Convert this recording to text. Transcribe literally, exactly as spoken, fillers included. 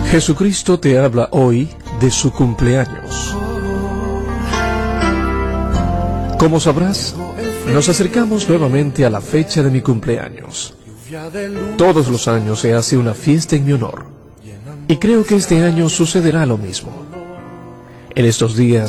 Jesucristo te habla hoy de su cumpleaños. Como sabrás, nos acercamos nuevamente a la fecha de mi cumpleaños. Todos los años se hace una fiesta en mi honor, y creo que este año sucederá lo mismo. En estos días